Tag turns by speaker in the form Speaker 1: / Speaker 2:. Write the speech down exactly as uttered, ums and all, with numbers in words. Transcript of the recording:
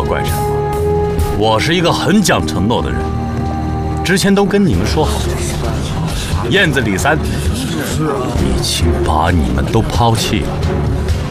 Speaker 1: 要怪什么，我是一个很讲承诺的人，之前都跟你们说好了。燕子李三已经把你们都抛弃了，